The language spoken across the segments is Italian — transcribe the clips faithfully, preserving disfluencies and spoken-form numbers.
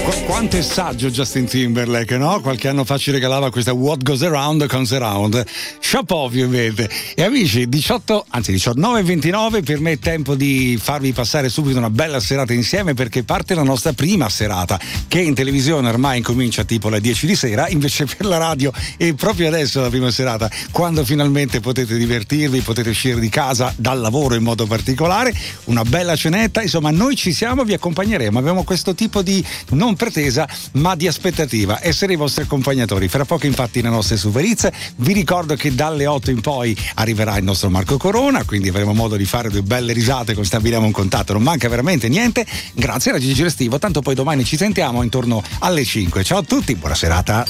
Qu- quanto è saggio Justin Timberlake, no? Qualche anno fa ci regalava questa What Goes Around Comes Around. Chapeau, ovviamente. E amici, diciotto, anzi diciannove e ventinove, per me è tempo di farvi passare subito una bella serata insieme, perché parte la nostra prima serata, che in televisione ormai incomincia tipo alle dieci di sera, invece per la radio è proprio adesso la prima serata, quando finalmente potete divertirvi, potete uscire di casa, dal lavoro in modo particolare, una bella cenetta, insomma noi ci siamo, vi accompagneremo, abbiamo questo tipo di non pretesa ma di aspettativa, essere i vostri accompagnatori. Fra poco infatti le nostre superizze, vi ricordo che dalle otto in poi arriverà il nostro Marco Corona, quindi avremo modo di fare due belle risate, stabiliamo un contatto, non manca veramente niente. Grazie a Gigi Restivo, tanto poi domani ci sentiamo intorno alle cinque. Ciao a tutti, buona serata.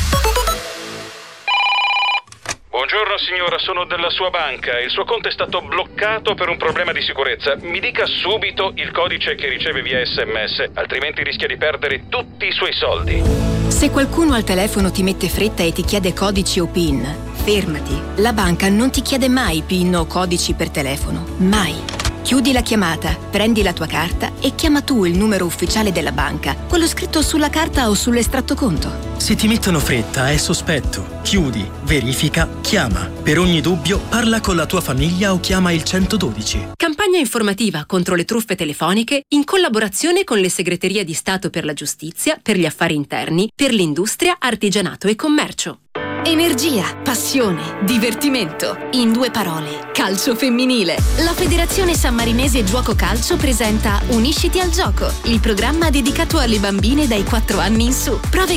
Buongiorno signora, sono della sua banca. Il suo conto è stato bloccato per un problema di sicurezza. Mi dica subito il codice che riceve via S M S, altrimenti rischia di perdere tutti i suoi soldi. Se qualcuno al telefono ti mette fretta e ti chiede codici o PIN, fermati. La banca non ti chiede mai PIN o codici per telefono. Mai. Chiudi la chiamata, prendi la tua carta e chiama tu il numero ufficiale della banca, quello scritto sulla carta o sull'estratto conto. Se ti mettono fretta è sospetto. Chiudi, verifica, chiama. Per ogni dubbio parla con la tua famiglia o chiama il centododici. Campagna informativa contro le truffe telefoniche in collaborazione con le segreterie di Stato per la giustizia, per gli affari interni, per l'industria, artigianato e commercio. Energia, passione, divertimento. In due parole, calcio femminile. La Federazione Sammarinese Giuoco Calcio presenta Unisciti al gioco, il programma dedicato alle bambine dai quattro anni in su. Prove